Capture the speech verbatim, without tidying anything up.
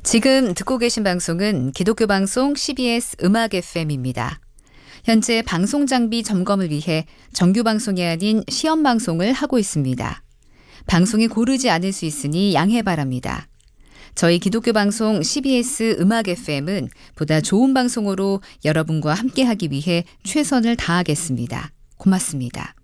지금 듣고 계신 방송은 기독교 방송 씨비에스 음악 에프엠입니다. 현재 방송 장비 점검을 위해 정규 방송이 아닌 시험 방송을 하고 있습니다. 방송이 고르지 않을 수 있으니 양해 바랍니다. 저희 기독교 방송 씨비에스 음악 에프엠은 보다 좋은 방송으로 여러분과 함께하기 위해 최선을 다하겠습니다. 고맙습니다.